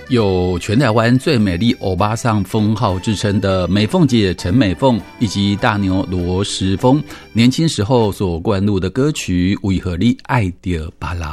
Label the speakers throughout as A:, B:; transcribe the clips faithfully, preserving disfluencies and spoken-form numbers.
A: 有全台湾最美丽欧巴桑封号之称的美凤姐陈美凤以及大牛罗时丰年轻时候所灌录的歌曲《为何你爱着别人》。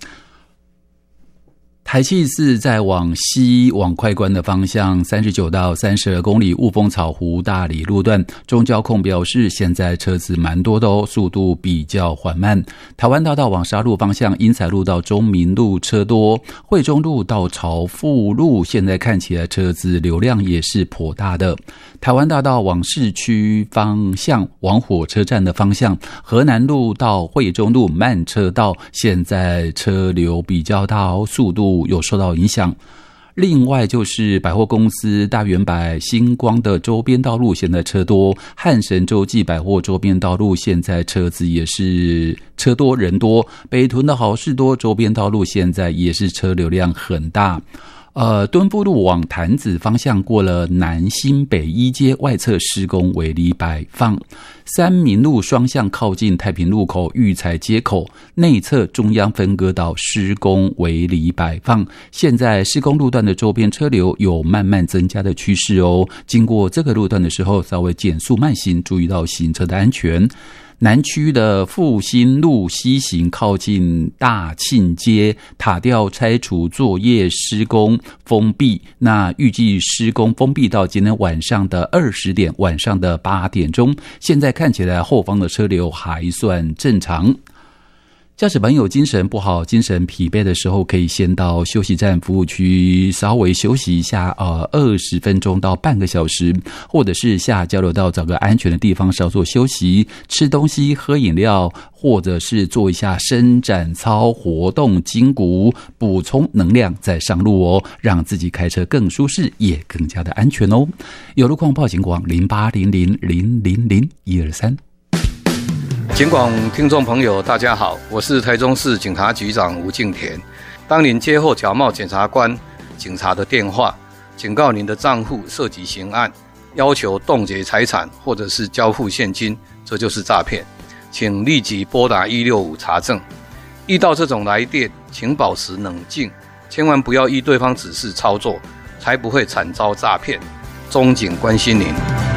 A: 台七四在往西往快关的方向三十九到三十二公里雾峰草湖大里路段，中交控表示现在车子蛮多的哦，速度比较缓慢。台湾大道往沙鹿方向英才路到中民路车多，惠中路到朝富路现在看起来车子流量也是颇大的。台湾大道往市区方向往火车站的方向，河南路到惠中路慢车道现在车流比较大哦，速度有受到影响。另外就是百货公司大圆百、星光的周边道路现在车多，汉神洲际百货周边道路现在车子也是车多人多，北屯的好事多周边道路现在也是车流量很大。呃，敦富路往潭子方向过了南新北一街外侧施工围篱摆放，三民路双向靠近太平路口育才街口内侧中央分割道施工围篱摆放，现在施工路段的周边车流有慢慢增加的趋势哦，经过这个路段的时候稍微减速慢行，注意到行车的安全。南区的复兴路西行靠近大庆街塔吊拆除作业施工封闭，那预计施工封闭到今天晚上的二十点，晚上的八点钟，现在看起来后方的车流还算正常。驾驶朋友精神不好、精神疲惫的时候，可以先到休息站服务区稍微休息一下，呃，二十分钟到半个小时，或者是下交流道找个安全的地方稍作休息，吃东西、喝饮料，或者是做一下伸展操，活动筋骨，补充能量，再上路哦，让自己开车更舒适，也更加的安全哦。有路况报警广零八零零零零零一二三。
B: 警广听众朋友大家好，我是台中市警察局长吴敬田。当您接获假冒检察官、警察的电话，警告您的账户涉及刑案，要求冻结财产或者是交付现金，这就是诈骗，请立即拨打一六五查证。遇到这种来电，请保持冷静，千万不要依对方指示操作，才不会惨遭诈骗。中警关心您。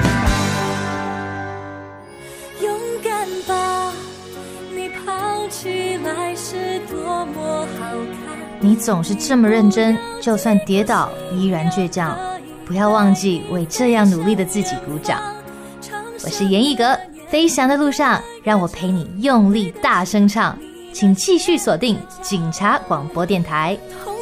C: 你总是这么认真，就算跌倒依然倔强，不要忘记为这样努力的自己鼓掌。我是严艺格，飞翔的路上让我陪你用力大声唱，请继续锁定警察广播电台。